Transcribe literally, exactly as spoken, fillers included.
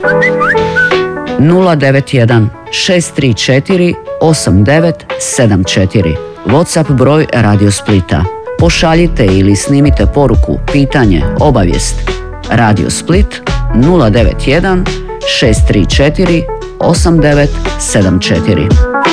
nula devet jedan šest tri četiri osam devet sedam četiri. WhatsApp broj Radio Splita. Pošaljite ili snimite poruku, pitanje, obavijest. Radio Split nula devet jedan šest tri četiri osam devet sedam četiri.